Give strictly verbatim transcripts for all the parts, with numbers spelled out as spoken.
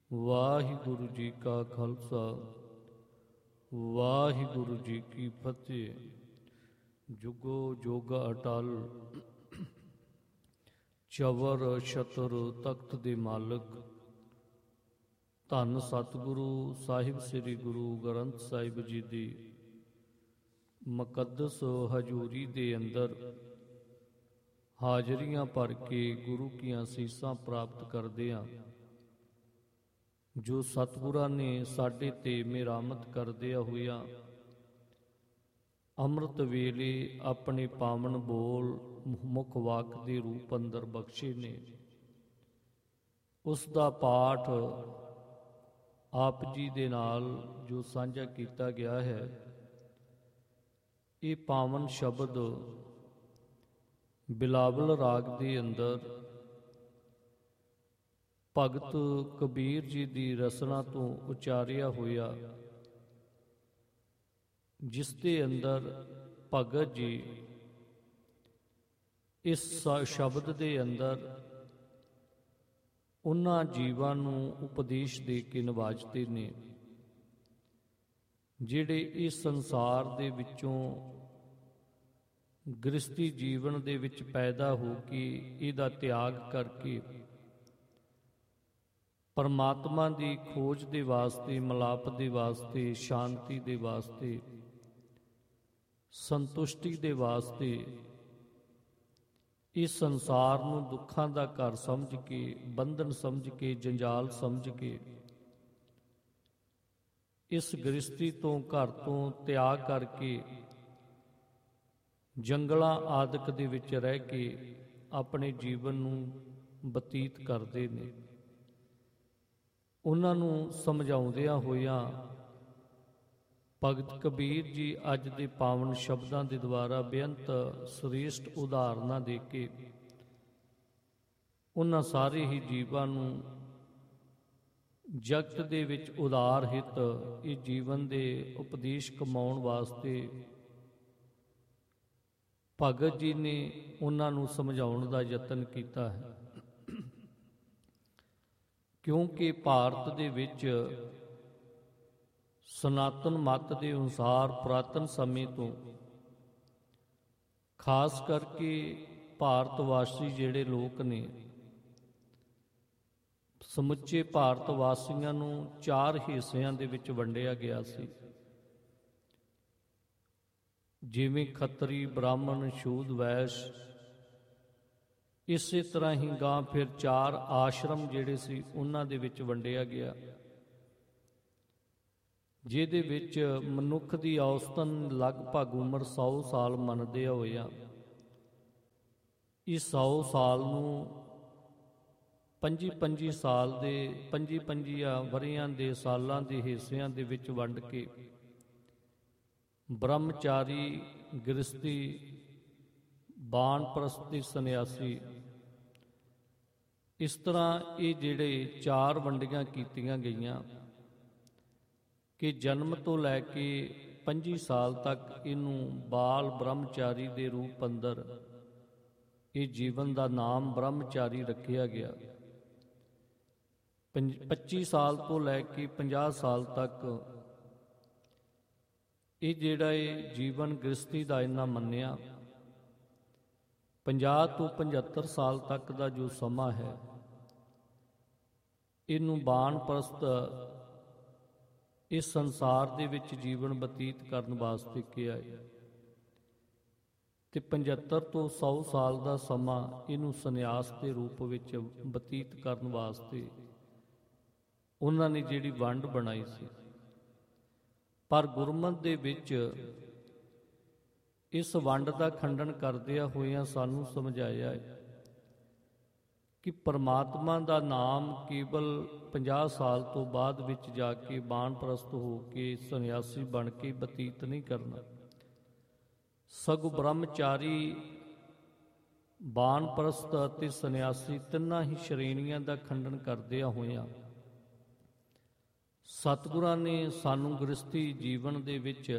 ਵਾਹਿਗੁਰੂ ਜੀ ਕਾ ਖਾਲਸਾ ਵਾਹਿਗੁਰੂ ਜੀ ਕੀ ਫਤਿਹ। ਜੁਗੋ ਜੋਗ ਅਟਲ ਚਵਰ ਛਤਰ ਤਖਤ ਦੇ ਮਾਲਕ ਧੰਨ ਸਤਿਗੁਰੂ ਸਾਹਿਬ ਸ੍ਰੀ ਗੁਰੂ ਗ੍ਰੰਥ ਸਾਹਿਬ ਜੀ ਦੀ ਮੁਕੱਦਸ ਹਜ਼ੂਰੀ ਦੇ ਅੰਦਰ ਹਾਜ਼ਰੀਆਂ ਭਰ ਕੇ ਗੁਰੂ ਕੀਆਂ ਸੀਸਾਂ ਪ੍ਰਾਪਤ ਕਰਦੇ ਹਾਂ। ਜੋ ਸਤਿਗੁਰਾਂ ਨੇ ਸਾਡੇ ਤੇ ਮਿਹਰਮਤ ਕਰਦਿਆਂ ਹੋਇਆ ਅੰਮ੍ਰਿਤ ਵੇਲੇ ਆਪਣੇ ਪਾਵਨ ਬੋਲ ਮੁਖ ਵਾਕ ਦੇ ਰੂਪ ਅੰਦਰ ਬਖਸ਼ੇ ਨੇ, ਉਸ ਦਾ ਪਾਠ ਆਪ ਜੀ ਦੇ ਨਾਲ ਜੋ ਸਾਂਝਾ ਕੀਤਾ ਗਿਆ ਹੈ। ਇਹ ਪਾਵਨ ਸ਼ਬਦ ਬਿਲਾਵਲ ਰਾਗ ਦੇ ਅੰਦਰ ਭਗਤ ਕਬੀਰ ਜੀ ਦੀ ਰਸਨਾ ਤੋਂ ਉਚਾਰਿਆ ਹੋਇਆ, ਜਿਸ ਦੇ ਅੰਦਰ ਭਗਤ ਜੀ ਇਸ ਸ਼ਬਦ ਦੇ ਅੰਦਰ ਉਹਨਾਂ ਜੀਵਾਂ ਨੂੰ ਉਪਦੇਸ਼ ਦੇ ਕੇ ਨਵਾਜਦੇ ਨੇ, ਜਿਹੜੇ ਇਸ ਸੰਸਾਰ ਦੇ ਵਿੱਚੋਂ ਗ੍ਰਸਤੀ ਜੀਵਨ ਦੇ ਵਿੱਚ ਪੈਦਾ ਹੋ ਕੇ ਇਹਦਾ ਤਿਆਗ ਕਰਕੇ ਪਰਮਾਤਮਾ ਦੀ ਖੋਜ ਦੇ ਵਾਸਤੇ, ਮਿਲਾਪ ਦੇ ਵਾਸਤੇ, ਸ਼ਾਂਤੀ ਦੇ ਵਾਸਤੇ, ਸੰਤੁਸ਼ਟੀ ਦੇ ਵਾਸਤੇ ਇਸ ਸੰਸਾਰ ਨੂੰ ਦੁੱਖਾਂ ਦਾ ਘਰ ਸਮਝ ਕੇ, ਬੰਧਨ ਸਮਝ ਕੇ, ਜੰਜਾਲ ਸਮਝ ਕੇ ਇਸ ਗ੍ਰਸਤੀ ਤੋਂ, ਘਰ ਤੋਂ ਤਿਆਗ ਕਰਕੇ ਜੰਗਲਾਂ ਆਦਿਕ ਦੇ ਵਿੱਚ ਰਹਿ ਕੇ ਆਪਣੇ ਜੀਵਨ ਨੂੰ ਬਤੀਤ ਕਰਦੇ ਨੇ। ਉਹਨਾਂ ਨੂੰ ਸਮਝਾਉਂਦਿਆਂ ਹੋਇਆਂ ਭਗਤ ਕਬੀਰ ਜੀ ਅੱਜ ਦੇ ਪਾਵਨ ਸ਼ਬਦਾਂ ਦੇ ਦੁਆਰਾ ਬੇਅੰਤ ਸ੍ਰੇਸ਼ਟ ਉਦਾਹਰਨਾਂ ਦੇ ਕੇ ਉਹਨਾਂ ਸਾਰੇ ਹੀ ਜੀਵਾਂ ਨੂੰ ਜਗਤ ਦੇ ਵਿੱਚ ਉਦਾਰ ਹਿਤ, ਇਹ ਜੀਵਨ ਦੇ ਉਪਦੇਸ਼ ਕਮਾਉਣ ਵਾਸਤੇ ਭਗਤ ਜੀ ਨੇ ਉਹਨਾਂ ਨੂੰ ਸਮਝਾਉਣ ਦਾ ਯਤਨ ਕੀਤਾ ਹੈ। ਕਿਉਂਕਿ ਭਾਰਤ ਦੇ ਵਿੱਚ ਸਨਾਤਨ ਮੱਤ ਦੇ ਅਨੁਸਾਰ ਪੁਰਾਤਨ ਸਮੇਂ ਤੋਂ ਖਾਸ ਕਰਕੇ ਭਾਰਤ ਵਾਸੀ ਜਿਹੜੇ ਲੋਕ ਨੇ, ਸਮੁੱਚੇ ਭਾਰਤ ਵਾਸੀਆਂ ਨੂੰ ਚਾਰ ਹਿੱਸਿਆਂ ਦੇ ਵਿੱਚ ਵੰਡਿਆ ਗਿਆ ਸੀ। ਜਿਵੇਂ ਖੱਤਰੀ, ਬ੍ਰਾਹਮਣ, ਸ਼ੂਦ, ਵੈਸ਼, ਇਸੇ ਤਰ੍ਹਾਂ ਹੀ ਗਾਂ ਫਿਰ ਚਾਰ ਆਸ਼ਰਮ ਜਿਹੜੇ ਸੀ ਉਹਨਾਂ ਦੇ ਵਿੱਚ ਵੰਡਿਆ ਗਿਆ, ਜਿਹਦੇ ਵਿੱਚ ਮਨੁੱਖ ਦੀ ਔਸਤਨ ਲਗਭਗ ਉਮਰ ਸੌ ਸਾਲ ਮੰਨਦੇ ਹੋਇਆ ਇਸ ਸੌ ਸਾਲ ਨੂੰ ਪੰਜੀ ਪੰਜੀ ਸਾਲ ਦੇ ਪੰਜੀ ਪੰਜੀਆਂ ਵਰ੍ਹਿਆਂ ਦੇ ਸਾਲਾਂ ਦੇ ਹਿੱਸਿਆਂ ਦੇ ਵਿੱਚ ਵੰਡ ਕੇ ਬ੍ਰਹਮਚਾਰੀ, ਗ੍ਰਸਤੀ, ਬਾਣਪ੍ਰਸਤੀ, ਸੰਨਿਆਸੀ, ਇਸ ਤਰ੍ਹਾਂ ਇਹ ਜਿਹੜੇ ਚਾਰ ਵੰਡੀਆਂ ਕੀਤੀਆਂ ਗਈਆਂ ਕਿ ਜਨਮ ਤੋਂ ਲੈ ਕੇ ਪੰਜੀ ਸਾਲ ਤੱਕ ਇਹਨੂੰ ਬਾਲ ਬ੍ਰਹਮਚਾਰੀ ਦੇ ਰੂਪ ਅੰਦਰ ਇਹ ਜੀਵਨ ਦਾ ਨਾਮ ਬ੍ਰਹਮਚਾਰੀ ਰੱਖਿਆ ਗਿਆ। ਪੱਚੀ ਸਾਲ ਤੋਂ ਲੈ ਕੇ ਪੰਜਾਹ ਸਾਲ ਤੱਕ ਇਹ ਜਿਹੜਾ ਇਹ ਜੀਵਨ ਗ੍ਰਸਤੀ ਦਾ ਇਹਨਾਂ ਮੰਨਿਆ। ਪੰਜਾਹ ਤੋਂ ਪਝੱਤਰ ਸਾਲ ਤੱਕ ਦਾ ਜੋ ਸਮਾਂ ਹੈ ਇਹਨੂੰ ਬਾਣਪ੍ਰਸਤ, ਇਸ ਸੰਸਾਰ ਦੇ ਵਿੱਚ ਜੀਵਨ ਬਤੀਤ ਕਰਨ ਵਾਸਤੇ ਕਿਹਾ ਹੈ, ਤੇ ਪਝੱਤਰ ਤੋਂ ਸੌ ਸਾਲ ਦਾ ਸਮਾਂ ਇਹਨੂੰ ਸੰਨਿਆਸ ਦੇ ਰੂਪ ਵਿੱਚ ਬਤੀਤ ਕਰਨ ਵਾਸਤੇ ਉਹਨਾਂ ਨੇ ਜਿਹੜੀ ਵੰਡ ਬਣਾਈ ਸੀ। ਪਰ ਗੁਰਮਤਿ ਦੇ ਵਿੱਚ ਇਸ ਵੰਡ ਦਾ ਖੰਡਨ ਕਰਦਿਆਂ ਹੋਇਆਂ ਸਾਨੂੰ ਸਮਝਾਇਆ ਹੈ ਕਿ ਪਰਮਾਤਮਾ ਦਾ ਨਾਮ ਕੇਵਲ ਪੰਜਾਹ ਸਾਲ ਤੋਂ ਬਾਅਦ ਵਿੱਚ ਜਾ ਕੇ ਬਾਣਪ੍ਰਸਤ ਹੋ ਕੇ ਸੰਨਿਆਸੀ ਬਣ ਕੇ ਬਤੀਤ ਨਹੀਂ ਕਰਨਾ, ਸਗੋਂ ਬ੍ਰਹਮਚਾਰੀ, ਬਾਣਪ੍ਰਸਤ ਅਤੇ ਸੰਨਿਆਸੀ ਤਿੰਨਾਂ ਹੀ ਸ਼੍ਰੇਣੀਆਂ ਦਾ ਖੰਡਨ ਕਰਦਿਆਂ ਹੋਇਆਂ ਸਤਿਗੁਰਾਂ ਨੇ ਸਾਨੂੰ ਗ੍ਰਸਤੀ ਜੀਵਨ ਦੇ ਵਿੱਚ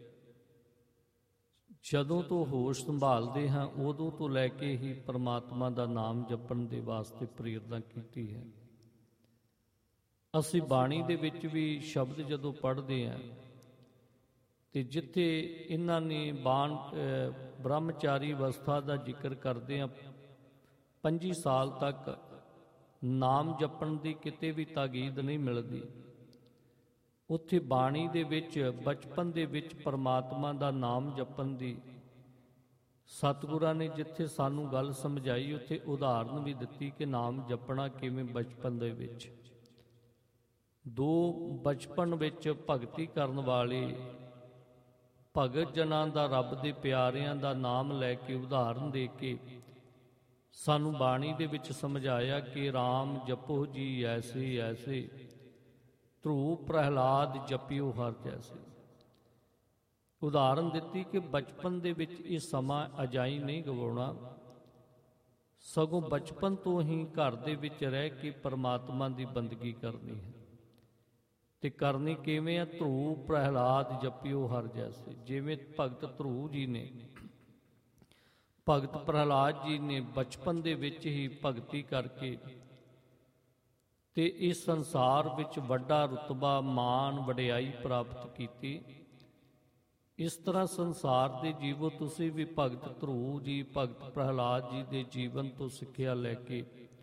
ਜਦੋਂ ਤੋਂ ਹੋਸ਼ ਸੰਭਾਲਦੇ ਹਾਂ ਉਦੋਂ ਤੋਂ ਲੈ ਕੇ ਹੀ ਪਰਮਾਤਮਾ ਦਾ ਨਾਮ ਜਪਣ ਦੇ ਵਾਸਤੇ ਪ੍ਰੇਰਨਾ ਕੀਤੀ ਹੈ। ਅਸੀਂ ਬਾਣੀ ਦੇ ਵਿੱਚ ਵੀ ਸ਼ਬਦ ਜਦੋਂ ਪੜ੍ਹਦੇ ਹਾਂ ਤੇ ਜਿੱਥੇ ਇਹਨਾਂ ਨੇ ਬਾਣ ਬ੍ਰਹਮਚਾਰੀ ਅਵਸਥਾ ਦਾ ਜ਼ਿਕਰ ਕਰਦੇ ਆ, ਪੰਜੀ ਸਾਲ ਤੱਕ ਨਾਮ ਜਪਣ ਦੀ ਕਿਤੇ ਵੀ ਤਾਕੀਦ ਨਹੀਂ ਮਿਲਦੀ। ਉੱਥੇ ਬਾਣੀ ਦੇ ਵਿੱਚ ਬਚਪਨ ਦੇ ਵਿੱਚ ਪਰਮਾਤਮਾ ਦਾ ਨਾਮ ਜਪਣ ਦੀ ਸਤਿਗੁਰਾਂ ਨੇ ਜਿੱਥੇ ਸਾਨੂੰ ਗੱਲ ਸਮਝਾਈ, ਉੱਥੇ ਉਦਾਹਰਨ ਵੀ ਦਿੱਤੀ ਕਿ ਨਾਮ ਜਪਣਾ ਕਿਵੇਂ ਬਚਪਨ ਦੇ ਵਿੱਚ। ਦੋ ਬਚਪਨ ਵਿੱਚ ਭਗਤੀ ਕਰਨ ਵਾਲੇ ਭਗਤ ਜਨਾਂ ਦਾ, ਰੱਬ ਦੇ ਪਿਆਰਿਆਂ ਦਾ ਨਾਮ ਲੈ ਕੇ ਉਦਾਹਰਨ ਦੇ ਕੇ ਸਾਨੂੰ ਬਾਣੀ ਦੇ ਵਿੱਚ ਸਮਝਾਇਆ ਕਿ ਰਾਮ ਜਪੋ ਜੀ ਐਸੇ ਐਸੇ, ਧਰੂ ਪ੍ਰਹਿਲਾਦ ਜਪਿਓ ਹਰ ਜੈਸੇ। ਉਦਾਹਰਨ ਦਿੱਤੀ ਕਿ ਬਚਪਨ ਦੇ ਵਿੱਚ ਇਹ ਸਮਾਂ ਅਜਾਈ ਨਹੀਂ ਗਵਾਉਣਾ, ਸਗੋਂ ਬਚਪਨ ਤੋਂ ਹੀ ਘਰ ਦੇ ਵਿੱਚ ਰਹਿ ਕੇ ਪਰਮਾਤਮਾ ਦੀ ਬੰਦਗੀ ਕਰਨੀ ਹੈ। ਤੇ ਕਰਨੀ ਕਿਵੇਂ ਆ? ਧਰੂ ਪ੍ਰਹਿਲਾਦ ਜਪਿਓ ਹਰ ਜੈਸੇ। ਜਿਵੇਂ ਭਗਤ ਧਰੂ ਜੀ ਨੇ, ਭਗਤ ਪ੍ਰਹਿਲਾਦ ਜੀ ਨੇ ਬਚਪਨ ਦੇ ਵਿੱਚ ਹੀ ਭਗਤੀ ਕਰਕੇ ਤੇ ਇਸ ਸੰਸਾਰ ਵਿੱਚ ਵੱਡਾ ਰੁਤਬਾ, ਮਾਣ, ਵਡਿਆਈ ਪ੍ਰਾਪਤ ਕੀਤੀ। ਇਸ ਤਰ੍ਹਾਂ ਸੰਸਾਰ ਦੇ ਜੀਵੋ ਤੁਸੀਂ ਵੀ ਭਗਤ ਧਰੂ ਜੀ, ਭਗਤ ਪ੍ਰਹਿਲਾਦ ਜੀ ਦੇ ਜੀਵਨ ਤੋਂ ਸਿੱਖਿਆ ਲੈ ਕੇ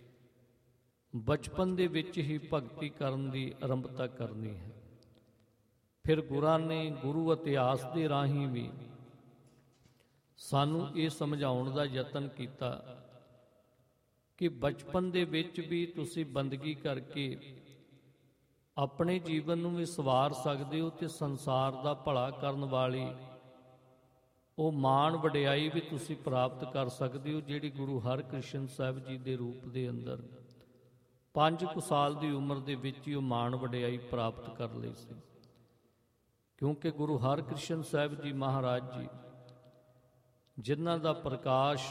ਬਚਪਨ ਦੇ ਵਿੱਚ ਹੀ ਭਗਤੀ ਕਰਨ ਦੀ ਆਰੰਭਤਾ ਕਰਨੀ ਹੈ। ਫਿਰ ਗੁਰਾਂ ਨੇ ਗੁਰੂ ਇਤਿਹਾਸ ਦੇ ਰਾਹੀਂ ਵੀ ਸਾਨੂੰ ਇਹ ਸਮਝਾਉਣ ਦਾ ਯਤਨ ਕੀਤਾ ਕਿ ਬਚਪਨ ਦੇ ਵਿੱਚ ਵੀ ਤੁਸੀਂ ਬੰਦਗੀ ਕਰਕੇ ਆਪਣੇ ਜੀਵਨ ਨੂੰ ਵੀ ਸਵਾਰ ਸਕਦੇ ਹੋ ਤੇ ਸੰਸਾਰ ਦਾ ਭਲਾ ਕਰਨ ਵਾਲੀ ਉਹ ਮਾਣ ਵਡਿਆਈ ਵੀ ਤੁਸੀਂ ਪ੍ਰਾਪਤ ਕਰ ਸਕਦੇ ਹੋ, ਜਿਹੜੀ ਗੁਰੂ ਹਰਕ੍ਰਿਸ਼ਨ ਸਾਹਿਬ ਜੀ ਦੇ ਰੂਪ ਦੇ ਅੰਦਰ ਪੰਜ ਕੁ ਸਾਲ ਦੀ ਉਮਰ ਦੇ ਵਿੱਚ ਹੀ ਉਹ ਮਾਣ ਵਡਿਆਈ ਪ੍ਰਾਪਤ ਕਰ ਲਈ ਸੀ। ਕਿਉਂਕਿ ਗੁਰੂ ਹਰਕ੍ਰਿਸ਼ਨ ਸਾਹਿਬ ਜੀ ਮਹਾਰਾਜ ਜੀ, ਜਿਨ੍ਹਾਂ ਦਾ ਪ੍ਰਕਾਸ਼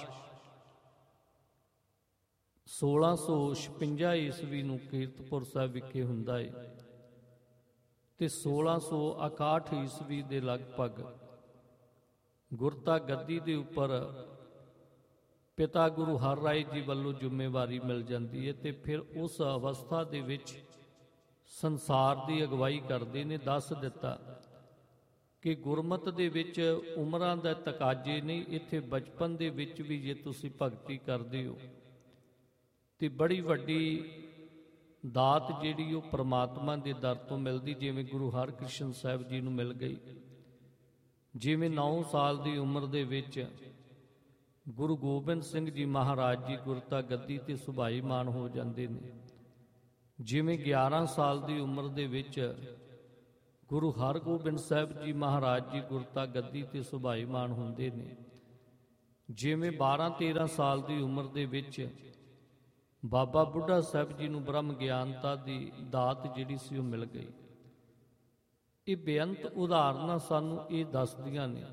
ਸੋਲਾਂ ਸੌ ਛਪੰਜਾ ਈਸਵੀ ਨੂੰ ਕੀਰਤਪੁਰ ਸਾਹਿਬ ਵਿਖੇ ਹੁੰਦਾ ਹੈ ਤੇ ਸੋਲਾਂ ਸੌ ਇਕਾਹਠ ਈਸਵੀ ਦੇ ਲਗਭਗ ਗੁਰਤਾ ਗੱਦੀ ਦੇ ਉੱਪਰ ਪਿਤਾ ਗੁਰੂ ਹਰ ਰਾਏ ਜੀ ਵੱਲੋਂ ਜ਼ਿੰਮੇਵਾਰੀ ਮਿਲ ਜਾਂਦੀ ਹੈ ਤੇ ਫਿਰ ਉਸ ਅਵਸਥਾ ਦੇ ਵਿੱਚ ਸੰਸਾਰ ਦੀ ਅਗਵਾਈ ਕਰਦੇ ਨੇ। ਦੱਸ ਦਿੱਤਾ ਕਿ ਗੁਰਮਤਿ ਦੇ ਵਿੱਚ ਉਮਰਾਂ ਦਾ ਤਕਾਜ਼ੇ ਨਹੀਂ, ਇੱਥੇ ਬਚਪਨ ਦੇ ਵਿੱਚ ਵੀ ਜੇ ਤੁਸੀਂ ਭਗਤੀ ਕਰਦੇ ਹੋ ਤੇ ਬੜੀ ਵੱਡੀ ਦਾਤ ਜਿਹੜੀ ਉਹ ਪ੍ਰਮਾਤਮਾ ਦੇ ਦਰ ਤੋਂ ਮਿਲਦੀ, ਜਿਵੇਂ ਗੁਰੂ ਹਰਕ੍ਰਿਸ਼ਨ ਸਾਹਿਬ ਜੀ ਨੂੰ ਮਿਲ ਗਈ। ਜਿਵੇਂ ਨੌ ਸਾਲ ਦੀ ਉਮਰ ਦੇ ਵਿੱਚ ਗੁਰੂ ਗੋਬਿੰਦ ਸਿੰਘ ਜੀ ਮਹਾਰਾਜ ਜੀ ਗੁਰਤਾ ਗੱਦੀ ਤੇ ਸੁਭਾਈਮਾਨ ਹੋ ਜਾਂਦੇ ਨੇ, ਜਿਵੇਂ ਗਿਆਰਾਂ ਸਾਲ ਦੀ ਉਮਰ ਦੇ ਵਿੱਚ ਗੁਰੂ ਹਰਗੋਬਿੰਦ ਸਾਹਿਬ ਜੀ ਮਹਾਰਾਜ ਜੀ ਗੁਰਤਾ ਗੱਦੀ ਤੇ ਸੁਭਾਈਮਾਨ ਹੁੰਦੇ ਨੇ, ਜਿਵੇਂ ਬਾਰਾਂ ਤੇਰਾਂ ਸਾਲ ਦੀ ਉਮਰ ਦੇ ਵਿੱਚ ਬਾਬਾ ਬੁੱਢਾ ਸਾਹਿਬ ਜੀ ਨੂੰ ਬ੍ਰਹਮ ਗਿਆਨਤਾ ਦੀ ਦਾਤ ਜਿਹੜੀ ਸੀ ਉਹ ਮਿਲ ਗਈ। ਇਹ ਬੇਅੰਤ ਉਦਾਹਰਨਾਂ ਸਾਨੂੰ ਇਹ ਦੱਸਦੀਆਂ ਨੇ।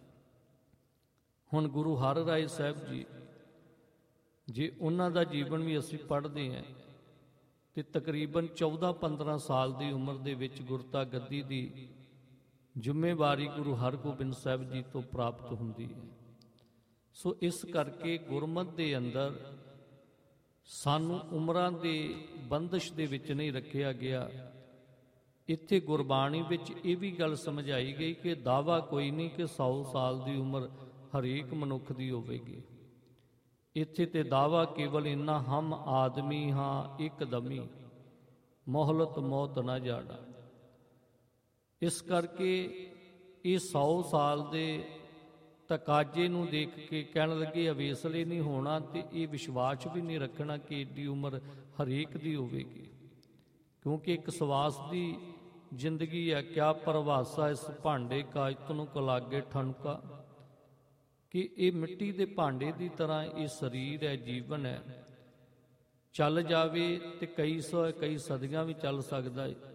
ਹੁਣ ਗੁਰੂ ਹਰ ਰਾਏ ਸਾਹਿਬ ਜੀ, ਜੇ ਉਹਨਾਂ ਦਾ ਜੀਵਨ ਵੀ ਅਸੀਂ ਪੜ੍ਹਦੇ ਹਾਂ ਤੇ ਤਕਰੀਬਨ ਚੌਦਾਂ ਪੰਦਰਾਂ ਸਾਲ ਦੀ ਉਮਰ ਦੇ ਵਿੱਚ ਗੁਰਤਾ ਗੱਦੀ ਦੀ ਜ਼ਿੰਮੇਵਾਰੀ ਗੁਰੂ ਹਰਗੋਬਿੰਦ ਸਾਹਿਬ ਜੀ ਤੋਂ ਪ੍ਰਾਪਤ ਹੁੰਦੀ ਹੈ। ਸੋ ਇਸ ਕਰਕੇ ਗੁਰਮਤਿ ਦੇ ਅੰਦਰ ਸਾਨੂੰ ਉਮਰਾਂ ਦੇ ਬੰਦਸ਼ ਦੇ ਵਿੱਚ ਨਹੀਂ ਰੱਖਿਆ ਗਿਆ। ਇੱਥੇ ਗੁਰਬਾਣੀ ਵਿੱਚ ਇਹ ਵੀ ਗੱਲ ਸਮਝਾਈ ਗਈ ਕਿ ਦਾਵਾ ਕੋਈ ਨਹੀਂ ਕਿ ਸੌ ਸਾਲ ਦੀ ਉਮਰ ਹਰੇਕ ਮਨੁੱਖ ਦੀ ਹੋਵੇਗੀ। ਇੱਥੇ ਤੇ ਦਾਵਾ ਕੇਵਲ ਇੰਨਾ, ਹਮ ਆਦਮੀ ਹਾਂ ਇੱਕਦਮੀ, ਮੋਹਲਤ ਮੌਤ ਨਾ ਜਾੜਾ। ਇਸ ਕਰਕੇ ਇਹ ਸੌ ਸਾਲ ਦੇ ਤਕਾਜ਼ੇ ਨੂੰ ਦੇਖ ਕੇ ਕਹਿਣ ਲੱਗੇ ਅਵੇਸਲੇ ਨਹੀਂ ਹੋਣਾ ਤੇ ਇਹ ਵਿਸ਼ਵਾਸ ਵੀ ਨਹੀਂ ਰੱਖਣਾ ਕਿ ਏਡੀ ਉਮਰ ਹਰੇਕ ਦੀ ਹੋਵੇਗੀ, ਕਿਉਂਕਿ ਇੱਕ ਸਵਾਸ ਦੀ ਜ਼ਿੰਦਗੀ ਹੈ। ਕਿਆ ਪਰਵਾਸਾ ਇਸ ਭਾਂਡੇ ਕਾਇਤ ਨੂੰ ਕਲਾਗੇ ਠਣਕਾ, ਕਿ ਇਹ ਮਿੱਟੀ ਦੇ ਭਾਂਡੇ ਦੀ ਤਰ੍ਹਾਂ ਇਹ ਸਰੀਰ ਹੈ, ਜੀਵਨ ਹੈ। ਚੱਲ ਜਾਵੇ ਤੇ ਕਈ ਸੌ ਕਈ ਸਦੀਆਂ ਵੀ ਚੱਲ ਸਕਦਾ ਹੈ,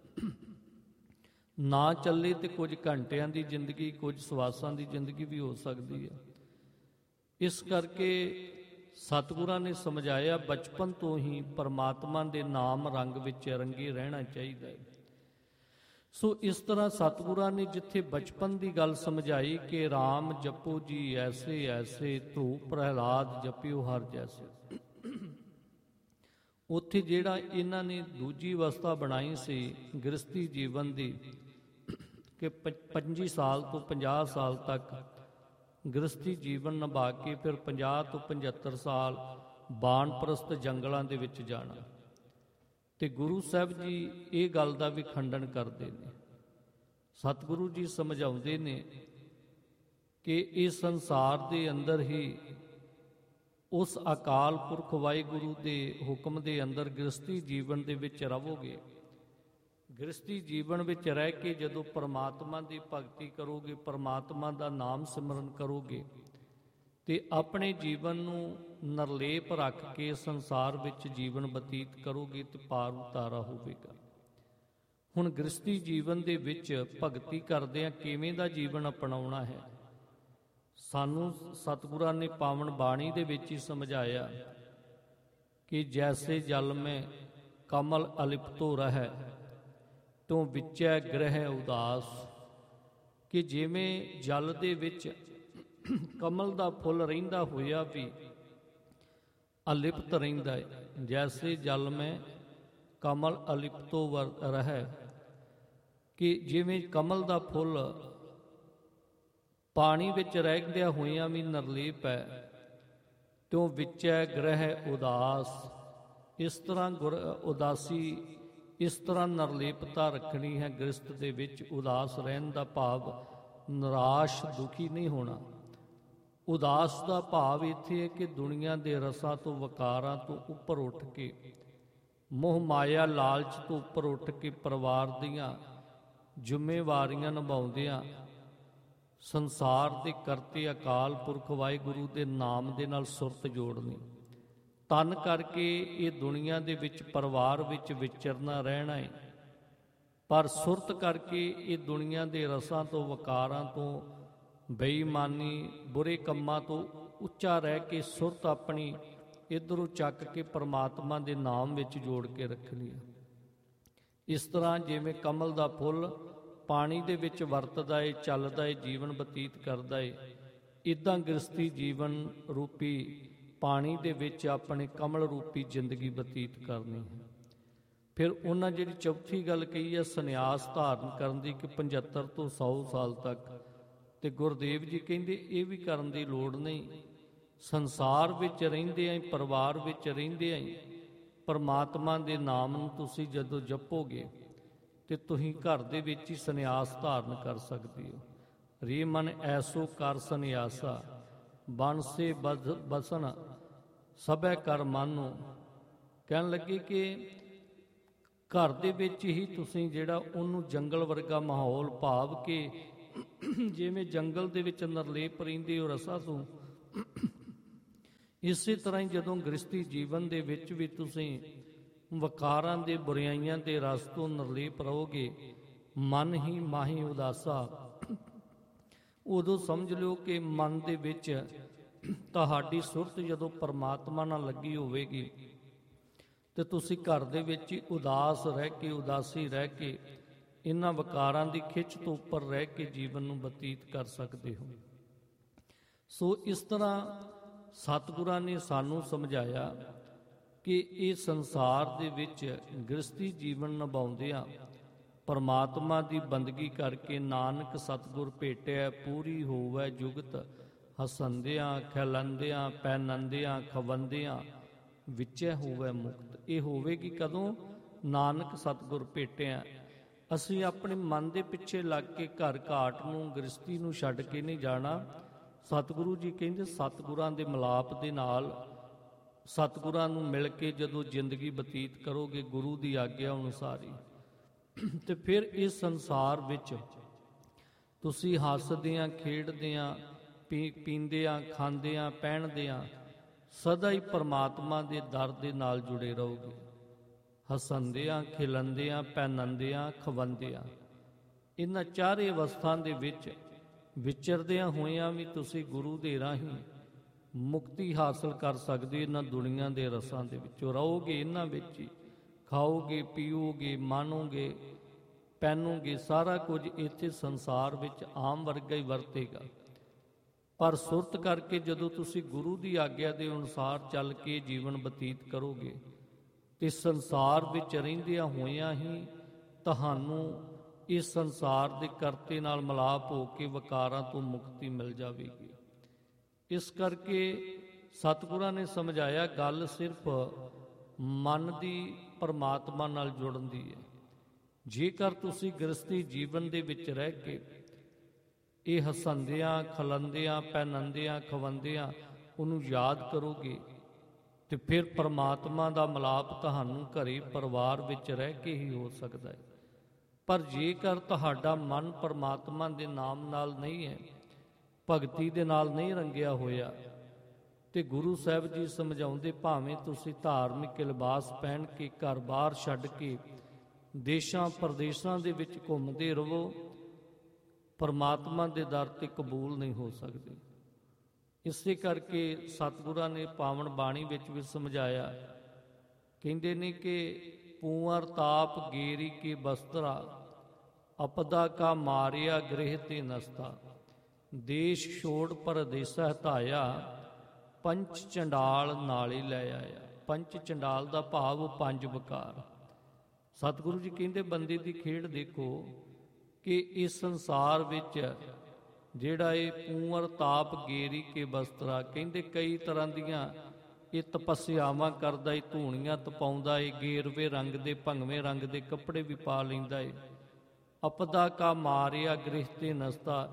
ਨਾ ਚੱਲੇ ਤੇ ਕੁਝ ਘੰਟਿਆਂ ਦੀ ਜ਼ਿੰਦਗੀ, ਕੁਝ ਸਵਾਸਾਂ ਦੀ ਜ਼ਿੰਦਗੀ ਵੀ ਹੋ ਸਕਦੀ ਹੈ। ਇਸ ਕਰਕੇ ਸਤਿਗੁਰਾਂ ਨੇ ਸਮਝਾਇਆ ਬਚਪਨ ਤੋਂ ਹੀ ਪਰਮਾਤਮਾ ਦੇ ਨਾਮ ਰੰਗ ਵਿੱਚ ਰੰਗੇ ਰਹਿਣਾ ਚਾਹੀਦਾ ਹੈ। ਸੋ ਇਸ ਤਰ੍ਹਾਂ ਸਤਿਗੁਰਾਂ ਨੇ ਜਿੱਥੇ ਬਚਪਨ ਦੀ ਗੱਲ ਸਮਝਾਈ ਕਿ ਰਾਮ ਜਪੋ ਜੀ ਐਸੇ ਐਸੇ, ਧਰੂ ਪ੍ਰਹਿਲਾਦ ਜਪਿਓ ਹਰ ਜੈਸੇ, ਉੱਥੇ ਜਿਹੜਾ ਇਹਨਾਂ ਨੇ ਦੂਜੀ ਅਵਸਥਾ ਬਣਾਈ ਸੀ ਗ੍ਰਸਤੀ ਜੀਵਨ ਦੀ ਕਿ ਪੰਜੀ ਸਾਲ ਤੋਂ ਪੰਜਾਹ ਸਾਲ ਤੱਕ ਗ੍ਰਸਤੀ ਜੀਵਨ ਨਿਭਾ ਕੇ ਫਿਰ ਪੰਜਾਹ ਤੋਂ ਪਝੱਤਰ ਸਾਲ ਬਾਣਪ੍ਰਸਤ ਜੰਗਲਾਂ ਦੇ ਵਿੱਚ ਜਾਣਾ। ਤੇ ਗੁਰੂ ਸਾਹਿਬ ਜੀ ਇਹ ਗੱਲ ਦਾ ਵੀ ਖੰਡਨ ਕਰਦੇ ਨੇ। ਸਤਿਗੁਰੂ ਜੀ ਸਮਝਾਉਂਦੇ ਨੇ ਕਿ ਇਹ ਸੰਸਾਰ ਦੇ ਅੰਦਰ ਹੀ ਉਸ ਅਕਾਲ ਪੁਰਖ ਵਾਹਿਗੁਰੂ ਦੇ ਹੁਕਮ ਦੇ ਅੰਦਰ ਗ੍ਰਸਤੀ ਜੀਵਨ ਦੇ ਵਿੱਚ ਰਹੋਗੇ। ਗ੍ਰਸਤੀ ਜੀਵਨ ਵਿੱਚ ਰਹਿ ਕੇ ਜਦੋਂ ਪਰਮਾਤਮਾ ਦੀ ਭਗਤੀ ਕਰੋਗੇ, ਪਰਮਾਤਮਾ ਦਾ ਨਾਮ ਸਿਮਰਨ ਕਰੋਗੇ ਤੇ ਆਪਣੇ ਜੀਵਨ ਨੂੰ ਨਿਰਲੇਪ ਰੱਖ ਕੇ ਸੰਸਾਰ ਵਿੱਚ ਜੀਵਨ ਬਤੀਤ ਕਰੋਗੇ ਤੇ ਪਾਰ ਉਤਾਰਾ ਹੋਵੇਗਾ। ਹੁਣ ਗ੍ਰਸਤੀ ਜੀਵਨ ਦੇ ਵਿੱਚ ਭਗਤੀ ਕਰਦਿਆਂ ਕਿਵੇਂ ਦਾ ਜੀਵਨ ਅਪਣਾਉਣਾ ਹੈ, ਸਾਨੂੰ ਸਤਿਗੁਰਾਂ ਨੇ ਪਾਵਨ ਬਾਣੀ ਦੇ ਵਿੱਚ ਹੀ ਸਮਝਾਇਆ ਕਿ ਜੈਸੇ ਜਲ ਮੈਂ ਕਮਲ ਅਲਿਪਤੋ ਰਹਿ ਤੋਂ ਵਿਚੈ ਗ੍ਰਹਿ ਉਦਾਸ, ਕਿ ਜਿਵੇਂ ਜਲ ਦੇ ਵਿੱਚ ਕਮਲ ਦਾ ਫੁੱਲ ਰਹਿੰਦਾ ਹੋਇਆ ਵੀ ਅਲਿਪਤ ਰਹਿੰਦਾ ਹੈ, ਜੈਸੇ ਜਲ ਮੈਂ ਕਮਲ ਅਲਿਪਤੋ ਰਹਿ, ਕਿ ਜਿਵੇਂ ਕਮਲ ਦਾ ਫੁੱਲ ਪਾਣੀ ਵਿੱਚ ਰਹਿੰਦਿਆਂ ਹੋਇਆਂ ਵੀ ਨਿਰਲੇਪ ਹੈ, ਤਿਉ ਵਿਚੈ ਗ੍ਰਹਿ ਉਦਾਸ, ਇਸ ਤਰ੍ਹਾਂ ਗੁਰ ਉਦਾਸੀ ਇਸ ਤਰ੍ਹਾਂ ਨਿਰਲੇਪਤਾ ਰੱਖਣੀ ਹੈ ਗ੍ਰਸਤ ਦੇ ਵਿੱਚ। ਉਦਾਸ ਰਹਿਣ ਦਾ ਭਾਵ ਨਿਰਾਸ਼ ਦੁਖੀ ਨਹੀਂ ਹੋਣਾ। ਉਦਾਸ ਦਾ ਭਾਵ ਇੱਥੇ ਹੈ ਕਿ ਦੁਨੀਆ ਦੇ ਰਸਾਂ ਤੋਂ ਵਕਾਰਾਂ ਤੋਂ ਉੱਪਰ ਉੱਠ ਕੇ, ਮੋਹ ਮਾਇਆ ਲਾਲਚ ਤੋਂ ਉੱਪਰ ਉੱਠ ਕੇ ਪਰਿਵਾਰ ਦੀਆਂ ਜ਼ਿੰਮੇਵਾਰੀਆਂ ਨਿਭਾਉਂਦਿਆਂ ਸੰਸਾਰ ਦੇ ਕਰਤੇ ਅਕਾਲ ਪੁਰਖ ਵਾਹਿਗੁਰੂ ਦੇ ਨਾਮ ਦੇ ਨਾਲ ਸੁਰਤ ਜੋੜਨੀ। ਤਨ ਕਰਕੇ ਇਹ ਦੁਨੀਆ ਦੇ ਵਿੱਚ ਪਰਿਵਾਰ ਵਿੱਚ ਵਿਚਰਨਾ ਰਹਿਣਾ ਹੈ, ਪਰ ਸੁਰਤ ਕਰਕੇ ਇਹ ਦੁਨੀਆ ਦੇ ਰਸਾਂ ਤੋਂ ਵਕਾਰਾਂ ਤੋਂ ਬੇਈਮਾਨੀ ਬੁਰੇ ਕੰਮਾਂ ਤੋਂ ਉੱਚਾ ਰਹਿ ਕੇ ਸੁਰਤ ਆਪਣੀ ਇੱਧਰੋਂ ਚੱਕ ਕੇ ਪਰਮਾਤਮਾ ਦੇ ਨਾਮ ਵਿੱਚ ਜੋੜ ਕੇ ਰੱਖਣੀ ਹੈ। ਇਸ ਤਰ੍ਹਾਂ ਜਿਵੇਂ ਕਮਲ ਦਾ ਫੁੱਲ ਪਾਣੀ ਦੇ ਵਿੱਚ ਵਰਤਦਾ ਏ, ਚੱਲਦਾ ਏ, ਜੀਵਨ ਬਤੀਤ ਕਰਦਾ ਏ, ਇੱਦਾਂ ਗ੍ਰਸਤੀ ਜੀਵਨ ਰੂਪੀ ਪਾਣੀ ਦੇ ਵਿੱਚ ਆਪਣੇ ਕਮਲ ਰੂਪੀ ਜ਼ਿੰਦਗੀ ਬਤੀਤ ਕਰਨੀ ਹੈ। ਫਿਰ ਉਹਨਾਂ ਜਿਹੜੀ ਚੌਥੀ ਗੱਲ ਕਹੀ ਹੈ ਸੰਨਿਆਸ ਧਾਰਨ ਕਰਨ ਦੀ, ਕਿ ਪਝੱਤਰ ਤੋਂ ਸੌ ਸਾਲ ਤੱਕ, ਤੇ ਗੁਰਦੇਵ ਜੀ ਕਹਿੰਦੇ ਇਹ ਵੀ ਕਰਨ ਦੀ ਲੋੜ ਨਹੀਂ। ਸੰਸਾਰ ਵਿੱਚ ਰਹਿੰਦੇ ਆਂ, ਪਰਿਵਾਰ ਵਿੱਚ ਰਹਿੰਦੇ ਆਂ, ਪਰਮਾਤਮਾ ਦੇ ਨਾਮ ਨੂੰ ਤੁਸੀਂ ਜਦੋਂ ਜਪੋਗੇ ਤੇ ਤੁਸੀਂ ਘਰ ਦੇ ਵਿੱਚ ਹੀ ਸੰਨਿਆਸ ਧਾਰਨ ਕਰ ਸਕਦੇ ਹੋ। ਰੇ ਮਨ ਐਸੋ ਕਰ ਸੰਨਿਆਸਾ, ਬੰਸੇ ਬਸਨ ਸਭੈ ਕਰ ਮਾਨੋ। ਕਹਿਣ ਲੱਗੇ ਕਿ ਘਰ ਦੇ ਵਿੱਚ ਹੀ ਤੁਸੀਂ ਜਿਹੜਾ ਉਹਨੂੰ ਜੰਗਲ ਵਰਗਾ ਮਾਹੌਲ ਭਾਵ ਕਿ ਜਿਵੇਂ ਜੰਗਲ ਦੇ ਵਿੱਚ ਨਿਰਲੇਪ ਰਹਿੰਦੇ ਹੋ ਰਸਾਂ ਤੋਂ, ਇਸੇ ਤਰ੍ਹਾਂ ਹੀ ਜਦੋਂ ਗ੍ਰਸਤੀ ਜੀਵਨ ਦੇ ਵਿੱਚ ਵੀ ਤੁਸੀਂ ਵਕਾਰਾਂ ਦੇ ਬੁਰਾਈਆਂ ਦੇ ਰਸ ਤੋਂ ਨਿਰਲੇਪ ਰਹੋਗੇ, ਮਨ ਹੀ ਮਾਹੀ ਉਦਾਸਾ, ਉਦੋਂ ਸਮਝ ਲਿਓ ਕਿ ਮਨ ਦੇ ਵਿੱਚ ਤੁਹਾਡੀ ਸੁਰਤ ਜਦੋਂ ਪਰਮਾਤਮਾ ਨਾਲ ਲੱਗੀ ਹੋਵੇਗੀ ਤੇ ਤੁਸੀਂ ਘਰ ਦੇ ਵਿੱਚ ਹੀ ਉਦਾਸ ਰਹਿ ਕੇ, ਉਦਾਸੀ ਰਹਿ ਕੇ, ਇਹਨਾਂ ਵਕਾਰਾਂ ਦੀ ਖਿੱਚ ਤੋਂ ਉੱਪਰ ਰਹਿ ਕੇ ਜੀਵਨ ਨੂੰ ਬਤੀਤ ਕਰ ਸਕਦੇ ਹੋ। ਸੋ ਇਸ ਤਰ੍ਹਾਂ ਸਤਿਗੁਰਾਂ ਨੇ ਸਾਨੂੰ ਸਮਝਾਇਆ ਕਿ ਇਹ ਸੰਸਾਰ ਦੇ ਵਿੱਚ ਗ੍ਰਸਤੀ ਜੀਵਨ ਨਿਭਾਉਂਦਿਆਂ ਪਰਮਾਤਮਾ ਦੀ ਬੰਦਗੀ ਕਰਕੇ ਨਾਨਕ ਸਤਿਗੁਰ ਭੇਟਿਆ ਪੂਰੀ ਹੋਵੈ ਜੁਗਤ, ਹਸੰਦਿਆਂ ਖਿਲੰਦਿਆਂ ਪੈਨੰਦਿਆਂ ਖਵੰਦਿਆਂ ਵਿੱਚੇ ਹੋਵੈ ਮੁਕਤ। ਇਹ ਹੋਵੇਗੀ ਕਦੋਂ? ਨਾਨਕ ਸਤਿਗੁਰ ਭੇਟਿਆ। ਅਸੀਂ ਆਪਣੇ ਮਨ ਦੇ ਪਿੱਛੇ ਲੱਗ ਕੇ ਘਰ ਘਾਟ ਨੂੰ ਗ੍ਰਸਤੀ ਨੂੰ ਛੱਡ ਕੇ ਨਹੀਂ ਜਾਣਾ। ਸਤਿਗੁਰੂ ਜੀ ਕਹਿੰਦੇ ਸਤਿਗੁਰਾਂ ਦੇ ਮਿਲਾਪ ਦੇ ਨਾਲ, ਸਤਿਗੁਰਾਂ ਨੂੰ ਮਿਲ ਕੇ ਜਦੋਂ ਜ਼ਿੰਦਗੀ ਬਤੀਤ ਕਰੋਗੇ ਗੁਰੂ ਦੀ ਆਗਿਆ ਅਨੁਸਾਰ ਹੀ, ਤੇ ਫਿਰ ਇਸ ਸੰਸਾਰ ਵਿੱਚ ਤੁਸੀਂ ਹੱਸਦਿਆਂ ਖੇਡਦਿਆਂ ਪੀ ਪੀਂਦਿਆਂ ਖਾਂਦਿਆਂ ਪਹਿਨਦਿਆਂ ਸਦਾ ਹੀ ਪਰਮਾਤਮਾ ਦੇ ਦਰ ਦੇ ਨਾਲ ਜੁੜੇ ਰਹੋਗੇ। ਹਸੰਦਿਆਂ ਖਿਲੰਦਿਆਂ ਪਹਿਨੰਦਿਆਂ ਖਵੰਦਿਆਂ, ਇਹਨਾਂ ਚਾਰੇ ਅਵਸਥਾ ਦੇ ਵਿੱਚ ਵਿਚਰਦਿਆਂ ਹੋਇਆਂ ਵੀ ਤੁਸੀਂ ਗੁਰੂ ਦੇ ਰਾਹੀਂ ਮੁਕਤੀ ਹਾਸਲ ਕਰ ਸਕਦੇ। ਇਹਨਾਂ ਦੁਨੀਆਂ ਦੇ ਰਸਾਂ ਦੇ ਵਿੱਚੋਂ ਰਹੋਗੇ, ਇਹਨਾਂ ਵਿੱਚ ਹੀ ਖਾਓਗੇ, ਪੀਓਗੇ, ਮਾਣੋਗੇ, ਪਹਿਨੋਗੇ, ਸਾਰਾ ਕੁਝ ਇੱਥੇ ਸੰਸਾਰ ਵਿੱਚ ਆਮ ਵਰਗਾ ਹੀ ਵਰਤੇਗਾ। ਪਰ ਸੁਰਤ ਕਰਕੇ ਜਦੋਂ ਤੁਸੀਂ ਗੁਰੂ ਦੀ ਆਗਿਆ ਦੇ ਅਨੁਸਾਰ ਚੱਲ ਕੇ ਜੀਵਨ ਬਤੀਤ ਕਰੋਗੇ ਇਸ ਸੰਸਾਰ ਵਿੱਚ ਰਹਿੰਦਿਆਂ ਹੋਇਆਂ ਹੀ ਤੁਹਾਨੂੰ ਇਸ ਸੰਸਾਰ ਦੇ ਕਰਤੇ ਨਾਲ ਮਿਲਾਪ ਹੋ ਕੇ ਵਿਕਾਰਾਂ ਤੋਂ ਮੁਕਤੀ ਮਿਲ ਜਾਵੇਗੀ। ਇਸ ਕਰਕੇ ਸਤਿਗੁਰਾਂ ਨੇ ਸਮਝਾਇਆ, ਗੱਲ ਸਿਰਫ ਮਨ ਦੀ ਪਰਮਾਤਮਾ ਨਾਲ ਜੁੜਨ ਦੀ ਹੈ। ਜੇਕਰ ਤੁਸੀਂ ਗ੍ਰਸਤੀ ਜੀਵਨ ਦੇ ਵਿੱਚ ਰਹਿ ਕੇ ਇਹ ਹਸੰਦਿਆਂ ਖਲੰਦਿਆਂ ਪਹਿਨੰਦਿਆਂ ਖਵੰਦਿਆਂ ਉਹਨੂੰ ਯਾਦ ਕਰੋਗੇ ਤੇ ਫਿਰ ਪਰਮਾਤਮਾ ਦਾ ਮਿਲਾਪ ਤੁਹਾਨੂੰ ਘਰੇ ਪਰਿਵਾਰ ਵਿੱਚ ਰਹਿ ਕੇ ਹੀ ਹੋ ਸਕਦਾ ਹੈ। ਪਰ ਜੇਕਰ ਤੁਹਾਡਾ ਮਨ ਪਰਮਾਤਮਾ ਦੇ ਨਾਮ ਨਾਲ ਨਹੀਂ ਹੈ, ਭਗਤੀ ਦੇ ਨਾਲ ਨਹੀਂ ਰੰਗਿਆ ਹੋਇਆ, ਤੇ ਗੁਰੂ ਸਾਹਿਬ ਜੀ ਸਮਝਾਉਂਦੇ, ਭਾਵੇਂ ਤੁਸੀਂ ਧਾਰਮਿਕ ਲਿਬਾਸ ਪਹਿਨ ਕੇ ਘਰ-ਬਾਰ ਛੱਡ ਕੇ ਦੇਸ਼ਾਂ ਪ੍ਰਦੇਸ਼ਾਂ ਦੇ ਵਿੱਚ ਘੁੰਮਦੇ ਰਹੋ, ਪਰਮਾਤਮਾ ਦੇ ਦਰ ਤੇ ਕਬੂਲ ਨਹੀਂ ਹੋ ਸਕਦੇ। ਇਸੇ ਕਰਕੇ ਸਤਿਗੁਰਾਂ ਨੇ ਪਾਵਨ ਬਾਣੀ ਵਿੱਚ ਵੀ ਸਮਝਾਇਆ, ਕਹਿੰਦੇ ਨੇ ਕਿ ਪੂੰਅਰ ਤਾਪ ਗੇਰੀ ਕੇ ਬਸਤਰਾ ਅਪਦਾ ਕਾ ਮਾਰਿਆ ਗ੍ਰਹਿ ਤੇ ਨਸਤਾ ਦੇਸ਼ ਛੋੜ ਪਰਦੇਸਾ ਹਟਾਇਆ ਪੰਚ ਚੰਡਾਲ ਨਾਲੇ ਲੈ ਆਇਆ। ਪੰਚ ਚੰਡਾਲ ਦਾ ਭਾਵ ਪੰਜ ਵਿਕਾਰ। ਸਤਿਗੁਰੂ ਜੀ ਕਹਿੰਦੇ ਬੰਦੇ ਦੀ ਖੇਡ ਦੇਖੋ ਕਿ ਇਸ ਸੰਸਾਰ ਵਿੱਚ ਜਿਹੜਾ ਇਹ ਪੂੰਅਰ ਤਾਪ ਗੇਰੀ ਕੇ ਬਸਤਰਾ, ਕਹਿੰਦੇ ਕਈ ਤਰ੍ਹਾਂ ਦੀਆਂ ਇਹ ਤਪੱਸਿਆਵਾਂ ਕਰਦਾ ਏ, ਧੂਣੀਆਂ ਤਪਾਉਂਦਾ ਏ, ਗੇਰਵੇ ਰੰਗ ਦੇ ਭੰਗਵੇਂ ਰੰਗ ਦੇ ਕੱਪੜੇ ਵੀ ਪਾ ਲੈਂਦਾ ਏ। ਅਪਦਾ ਕਾ ਮਾਰਿਆ ਗ੍ਰਹਿ ਤੇ ਨਸਤਾ,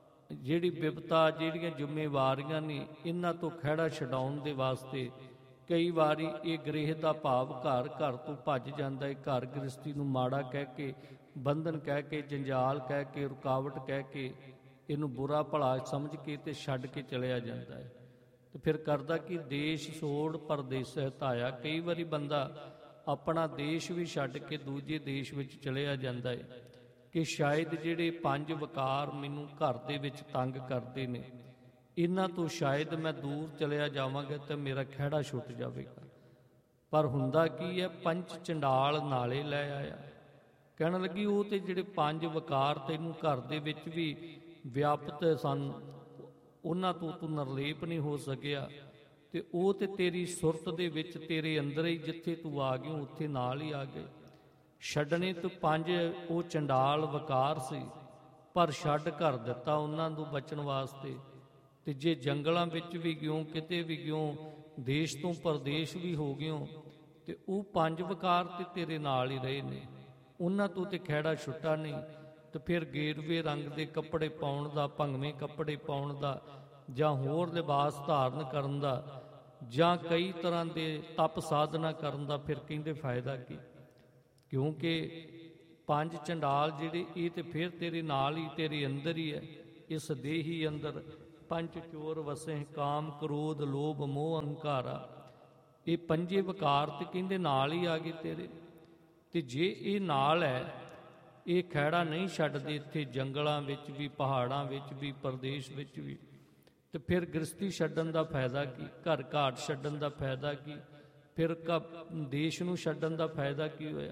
ਜਿਹੜੀ ਬਿਪਤਾ ਜਿਹੜੀਆਂ ਜ਼ਿੰਮੇਵਾਰੀਆਂ ਨੇ ਇਹਨਾਂ ਤੋਂ ਖਹਿੜਾ ਛਡਾਉਣ ਦੇ ਵਾਸਤੇ ਕਈ ਵਾਰੀ ਇਹ ਗ੍ਰਹਿ ਦਾ ਭਾਵ ਘਰ ਘਰ ਤੋਂ ਭੱਜ ਜਾਂਦਾ ਹੈ। ਘਰ ਗ੍ਰਸਤੀ ਨੂੰ ਮਾੜਾ ਕਹਿ ਕੇ, ਬੰਧਨ ਕਹਿ ਕੇ, ਜੰਜਾਲ ਕਹਿ ਕੇ, ਰੁਕਾਵਟ ਕਹਿ ਕੇ, ਇਹਨੂੰ ਬੁਰਾ ਭਲਾ ਸਮਝ ਕੇ ਤੇ ਛੱਡ ਕੇ ਚਲਿਆ ਜਾਂਦਾ ਹੈ। ਤੇ ਫਿਰ ਕਰਦਾ ਕਿ ਦੇਸ਼ ਛੋੜ ਪਰਦੇਸ ਹਟਾਇਆ। ਕਈ ਵਾਰੀ ਬੰਦਾ ਆਪਣਾ ਦੇਸ਼ ਵੀ ਛੱਡ ਕੇ ਦੂਜੇ ਦੇਸ਼ ਵਿੱਚ ਚਲਿਆ ਜਾਂਦਾ ਹੈ ਕਿ ਸ਼ਾਇਦ ਜਿਹੜੇ ਪੰਜ ਵਿਕਾਰ ਮੈਨੂੰ ਘਰ ਦੇ ਵਿੱਚ ਤੰਗ ਕਰਦੇ ਨੇ, ਇਹਨਾਂ ਤੋਂ ਸ਼ਾਇਦ ਮੈਂ ਦੂਰ ਚਲਿਆ ਜਾਵਾਂਗਾ ਤਾਂ ਮੇਰਾ ਖਹਿੜਾ ਛੁੱਟ ਜਾਵੇਗਾ। ਪਰ ਹੁੰਦਾ ਕੀ ਹੈ, ਪੰਚ ਚੰਡਾਲ ਨਾਲੇ ਲੈ ਆਇਆ। ਕਹਿਣ ਲੱਗੀ ਉਹ ਤੇ ਜਿਹੜੇ ਪੰਜ ਵਿਕਾਰ ਤੈਨੂੰ ਘਰ ਦੇ ਵਿੱਚ ਵੀ ਵਿਆਪਤ ਸਨ, ਉਹਨਾਂ ਤੋਂ ਤੂੰ ਨਿਰਲੇਪ ਨਹੀਂ ਹੋ ਸਕਿਆ, ਤੇ ਉਹ ਤੇ ਤੇਰੀ ਸੁਰਤ ਦੇ ਵਿੱਚ ਤੇਰੇ ਅੰਦਰ ਹੀ ਜਿੱਥੇ ਤੂੰ ਆ ਗਈ ਉੱਥੇ ਨਾਲ ਹੀ ਆ ਗਏ। ਛੱਡਣੇ ਤੋਂ ਪੰਜ ਉਹ ਚੰਡਾਲ ਵਿਕਾਰ ਸੀ, ਪਰ ਛੱਡ ਕਰ ਦਿੱਤਾ ਉਹਨਾਂ ਨੂੰ ਬਚਣ ਵਾਸਤੇ। ਤੇ ਜੇ ਜੰਗਲਾਂ ਵਿੱਚ ਵੀ ਗਿਓ, ਕਿਤੇ ਵੀ ਗਿਓ, ਦੇਸ਼ ਤੋਂ ਪਰਦੇਸ਼ ਵੀ ਹੋ ਗਿਓ, ਤੇ ਉਹ ਪੰਜ ਵਿਕਾਰ ਤੇ ਤੇਰੇ ਨਾਲ ਹੀ ਰਹੇ ਨੇ, ਉਹਨਾਂ ਤੋਂ ਤੇ ਖਹਿੜਾ ਛੁੱਟਾ ਨਹੀਂ। ਤੇ ਫਿਰ ਗੇਰਵੇ ਰੰਗ ਦੇ ਕੱਪੜੇ ਪਾਉਣ ਦਾ, ਭੰਗਵੇਂ ਕੱਪੜੇ ਪਾਉਣ ਦਾ, ਜਾਂ ਹੋਰ ਲਿਬਾਸ ਧਾਰਨ ਕਰਨ ਦਾ, ਜਾਂ ਕਈ ਤਰ੍ਹਾਂ ਦੇ ਤਪ ਸਾਧਨਾ ਕਰਨ ਦਾ ਫਿਰ ਕਹਿੰਦੇ ਫਾਇਦਾ ਕੀ? ਕਿਉਂਕਿ ਪੰਜ ਚੰਡਾਲ ਜਿਹੜੇ ਇਹ ਤੇ ਫਿਰ ਤੇਰੇ ਨਾਲ ਹੀ, ਤੇਰੇ ਅੰਦਰ ਹੀ ਹੈ। ਇਸ ਦੇਹੀ ਅੰਦਰ ਪੰਜ ਚੋਰ ਵਸੇ, ਕਾਮ ਕ੍ਰੋਧ ਲੋਭ ਮੋਹ ਅਹੰਕਾਰਾ, ਇਹ ਪੰਜੇ ਵਿਕਾਰ ਤੇ ਕਹਿੰਦੇ ਨਾਲ ਹੀ ਆ ਗਏ ਤੇਰੇ। ਤੇ ਜੇ ਇਹ ਨਾਲ ਹੈ, ਇਹ ਖਹਿੜਾ ਨਹੀਂ ਛੱਡਦੇ ਇੱਥੇ ਜੰਗਲਾਂ ਵਿੱਚ ਵੀ, ਪਹਾੜਾਂ ਵਿੱਚ ਵੀ, ਪ੍ਰਦੇਸ਼ ਵਿੱਚ ਵੀ, ਤੇ ਫਿਰ ਗ੍ਰਸਤੀ ਛੱਡਣ ਦਾ ਫਾਇਦਾ ਕੀ? ਘਰ ਘਾਟ ਛੱਡਣ ਦਾ ਫਾਇਦਾ ਕੀ? ਫਿਰ ਦੇਸ਼ ਨੂੰ ਛੱਡਣ ਦਾ ਫਾਇਦਾ ਕੀ ਹੋਇਆ?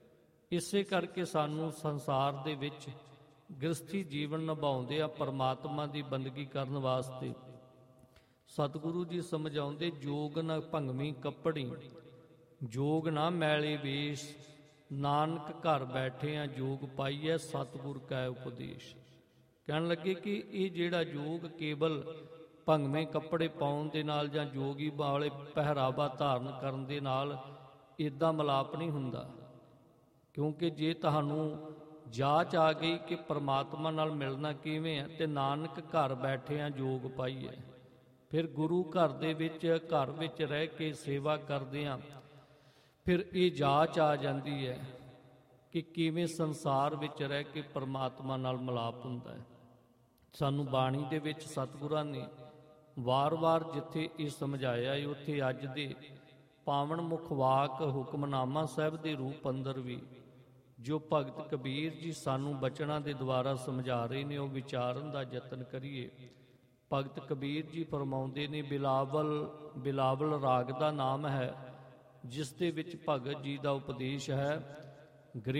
ਇਸੇ ਕਰਕੇ ਸਾਨੂੰ ਸੰਸਾਰ ਦੇ ਵਿੱਚ ਗ੍ਰਸਤੀ ਜੀਵਨ ਨਿਭਾਉਂਦੇ ਆ ਪਰਮਾਤਮਾ ਦੀ ਬੰਦਗੀ ਕਰਨ ਵਾਸਤੇ ਸਤਿਗੁਰੂ ਜੀ ਸਮਝਾਉਂਦੇ, ਜੋਗ ਨਾ ਭੰਗਵੀਂ ਕੱਪੜੀ ਜੋਗ ਨਾ ਮੈਲੇ ਵੇਸ਼, ਨਾਨਕ ਘਰ ਬੈਠੇ ਆ ਜੋਗ ਪਾਈਐ ਸਤਿਗੁਰ ਕੈ ਉਪਦੇਸ਼। ਕਹਿਣ ਲੱਗੇ ਕਿ ਇਹ ਜਿਹੜਾ ਯੋਗ ਕੇਵਲ ਭੰਗਵੇਂ ਕੱਪੜੇ ਪਾਉਣ ਦੇ ਨਾਲ ਜਾਂ ਜੋਗੀ ਵਾਲੇ ਪਹਿਰਾਵਾ ਧਾਰਨ ਕਰਨ ਦੇ ਨਾਲ ਇੱਦਾਂ ਮਿਲਾਪ ਨਹੀਂ ਹੁੰਦਾ। ਕਿਉਂਕਿ ਜੇ ਤੁਹਾਨੂੰ ਜਾਚ ਆ ਗਈ ਕਿ ਪਰਮਾਤਮਾ ਨਾਲ ਮਿਲਣਾ ਕਿਵੇਂ ਹੈ, ਤੇ ਨਾਨਕ ਘਰ ਬੈਠੇ ਆ ਜੋਗ ਪਾਈਐ, ਫਿਰ ਗੁਰੂ ਘਰ ਦੇ ਵਿੱਚ ਘਰ ਵਿੱਚ ਰਹਿ ਕੇ ਸੇਵਾ ਕਰਦੇ ਆ, ਫਿਰ ਇਹ ਜਾਚ ਆ ਜਾਂਦੀ ਹੈ ਕਿ ਕਿਵੇਂ ਸੰਸਾਰ ਵਿੱਚ ਰਹਿ ਕੇ ਪਰਮਾਤਮਾ ਨਾਲ ਮਿਲਾਪ ਹੁੰਦਾ ਹੈ। ਸਾਨੂੰ ਬਾਣੀ ਦੇ ਵਿੱਚ ਸਤਿਗੁਰਾਂ ਨੇ ਵਾਰ-ਵਾਰ ਜਿੱਥੇ ਇਹ ਸਮਝਾਇਆ ਹੈ, ਉੱਥੇ ਅੱਜ ਦੇ ਪਾਵਨ ਮੁਖ ਵਾਕ ਹੁਕਮਨਾਮਾ ਸਾਹਿਬ ਦੇ ਰੂਪ ਅੰਦਰ ਵੀ ਜੋ ਭਗਤ ਕਬੀਰ ਜੀ ਸਾਨੂੰ ਬਚਨਾਂ ਦੇ ਦੁਆਰਾ ਸਮਝਾ ਰਹੇ ਨੇ, ਉਹ ਵਿਚਾਰਨ ਦਾ ਯਤਨ ਕਰੀਏ। ਭਗਤ ਕਬੀਰ ਜੀ ਫਰਮਾਉਂਦੇ ਨੇ, ਬਿਲਾਵਲ ਬਿਲਾਵਲ ਰਾਗ ਦਾ ਨਾਮ ਹੈ ਜਿਸ ਦੇ ਵਿੱਚ ਭਗਤ ਜੀ ਦਾ ਉਪਦੇਸ਼ ਹੈ।